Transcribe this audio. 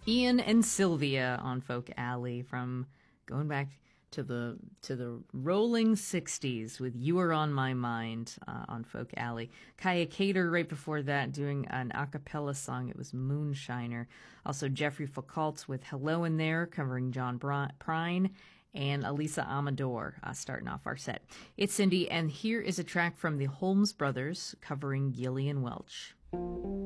Ian and Sylvia on Folk Alley from going back to the rolling 60s with You Are On My Mind on Folk Alley. Kaya Cater right before that doing an a cappella song. It was Moonshiner. Also Jeffrey Foucault with Hello in There covering John Prine. And Elisa Amador starting off our set. It's Cindy, and here is a track from the Holmes Brothers covering Gillian Welch.